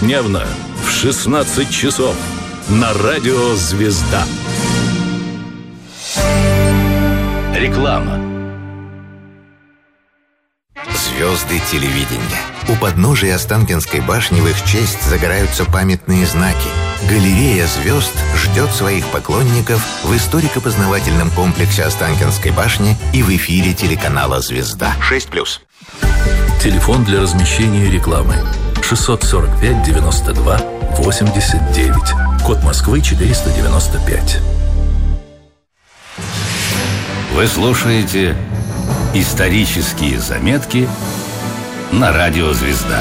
ежедневно в 16 часов на радио «Звезда». Реклама. Звезды телевидения. У подножия Останкинской башни в их честь загораются памятные знаки. Галерея звезд ждет своих поклонников в историко-познавательном комплексе Останкинской башни и в эфире телеканала «Звезда». 6+. Телефон для размещения рекламы 645-92-89. Код Москвы 495. Вы слушаете «Исторические заметки» на радио «Звезда».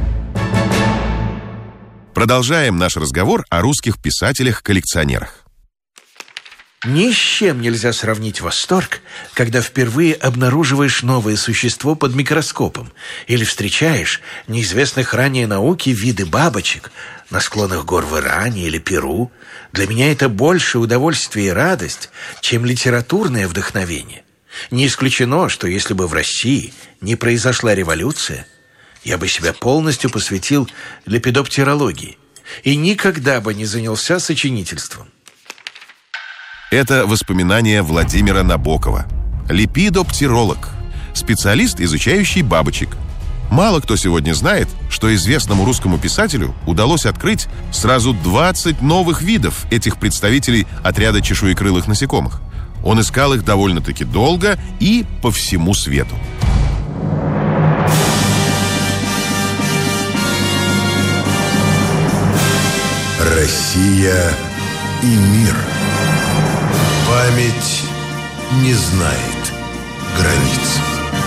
Продолжаем наш разговор о русских писателях-коллекционерах. Ни с чем нельзя сравнить восторг, когда впервые обнаруживаешь новое существо под микроскопом или встречаешь неизвестных ранее науке виды бабочек на склонах гор в Иране или Перу. Для меня это больше удовольствие и радость, чем литературное вдохновение. Не исключено, что если бы в России не произошла революция, я бы себя полностью посвятил лепидоптерологии и никогда бы не занялся сочинительством. Это воспоминания Владимира Набокова. Лепидоптеролог. Специалист, изучающий бабочек. Мало кто сегодня знает, что известному русскому писателю удалось открыть сразу 20 новых видов этих представителей отряда чешуекрылых насекомых. Он искал их довольно-таки долго и по всему свету. Россия и мир. Память не знает границ.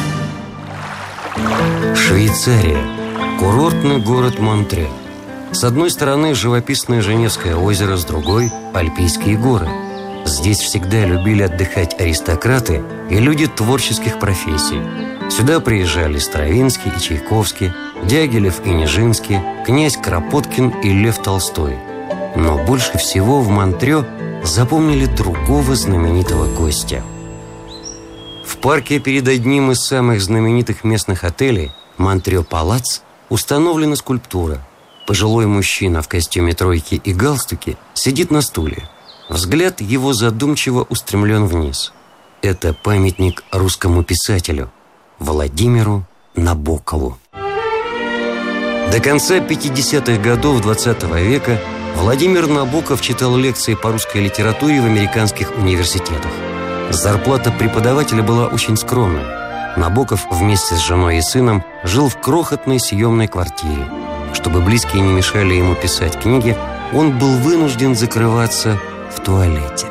Швейцария. Курортный город Монтре. С одной стороны живописное Женевское озеро, с другой – Альпийские горы. Здесь всегда любили отдыхать аристократы и люди творческих профессий. Сюда приезжали Стравинский и Чайковский, Дягилев и Нижинский, князь Кропоткин и Лев Толстой. Но больше всего в Монтре запомнили другого знаменитого гостя. В парке перед одним из самых знаменитых местных отелей, Монтре Палац, установлена скульптура. Пожилой мужчина в костюме тройки и галстуке сидит на стуле. Взгляд его задумчиво устремлен вниз. Это памятник русскому писателю Владимиру Набокову. До конца 50-х годов XX века Владимир Набоков читал лекции по русской литературе в американских университетах. Зарплата преподавателя была очень скромной. Набоков вместе с женой и сыном жил в крохотной съемной квартире. Чтобы близкие не мешали ему писать книги, он был вынужден закрываться в туалете.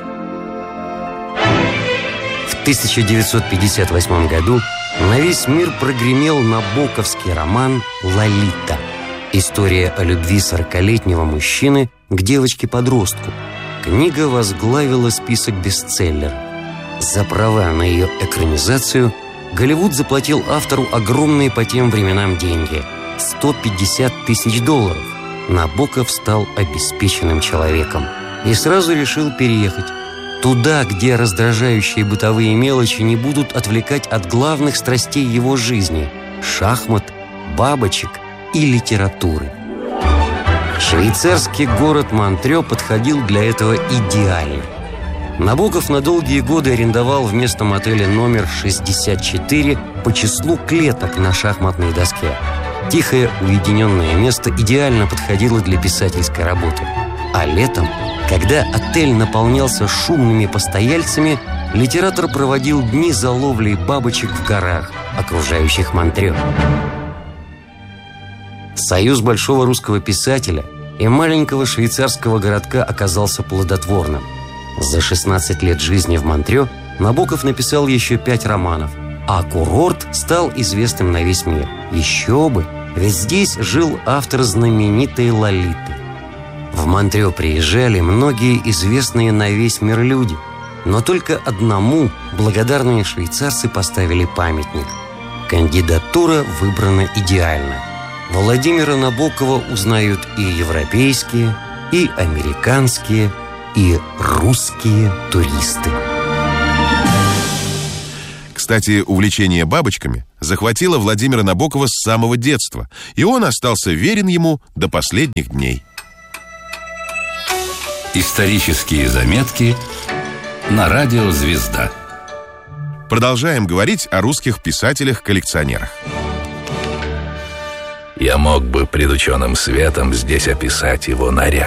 В 1958 году на весь мир прогремел набоковский роман «Лолита». История о любви 40-летнего мужчины к девочке-подростку. Книга возглавила список бестселлеров. За права на ее экранизацию Голливуд заплатил автору огромные по тем временам деньги – $150 тысяч. Набоков стал обеспеченным человеком и сразу решил переехать туда, где раздражающие бытовые мелочи не будут отвлекать от главных страстей его жизни – шахмат, бабочек и литературы. Швейцарский город Монтре подходил для этого идеально. Набоков на долгие годы арендовал в местном отеле номер 64 по числу клеток на шахматной доске. Тихое, уединенное место идеально подходило для писательской работы. А летом, когда отель наполнялся шумными постояльцами, литератор проводил дни за ловлей бабочек в горах, окружающих Монтре. Союз большого русского писателя и маленького швейцарского городка оказался плодотворным. За 16 лет жизни в Монтре Набоков написал еще 5 романов, а курорт стал известным на весь мир. Еще бы, ведь здесь жил автор знаменитой «Лолиты». В Монтре приезжали многие известные на весь мир люди, но только одному благодарные швейцарцы поставили памятник. Кандидатура выбрана идеально. Владимира Набокова узнают и европейские, и американские, и русские туристы. Кстати, увлечение бабочками захватило Владимира Набокова с самого детства, и он остался верен ему до последних дней. Исторические заметки на радио «Звезда». Продолжаем говорить о русских писателях-коллекционерах. Я мог бы пред ученым светом здесь описать его наряд.